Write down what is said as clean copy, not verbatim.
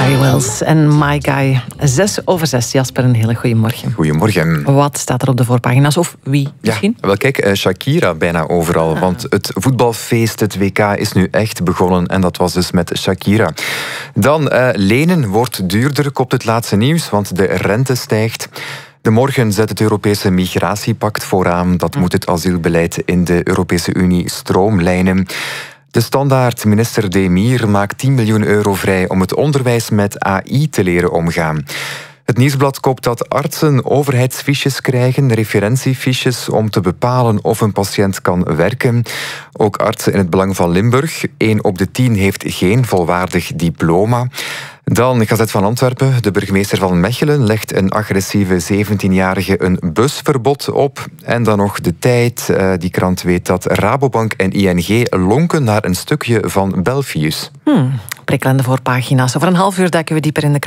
Harry Wells en My Guy. 6:06. Jasper, een hele goede morgen. Goedemorgen. Wat staat er op de voorpagina's? Of wie misschien? Ja, wel kijk, Shakira bijna overal. Want het voetbalfeest, het WK, is nu echt begonnen. En dat was dus met Shakira. Dan, lenen wordt duurder, kopt het laatste nieuws, want de rente stijgt. De morgen zet het Europese migratiepact vooraan. Dat moet het asielbeleid in de Europese Unie stroomlijnen. De Standaard, minister Demir, maakt 10 miljoen euro vrij om het onderwijs met AI te leren omgaan. Het Nieuwsblad kopt dat artsen overheidsfiches krijgen, referentiefiches, om te bepalen of een patiënt kan werken. Ook artsen in het belang van Limburg. 1 op de 10 heeft geen volwaardig diploma. Dan Gazet van Antwerpen. De burgemeester van Mechelen legt een agressieve 17-jarige een busverbod op. En dan nog De Tijd. Die krant weet dat Rabobank en ING lonken naar een stukje van Belfius. Prikkelende voorpagina's. Over een half uur duiken we dieper in de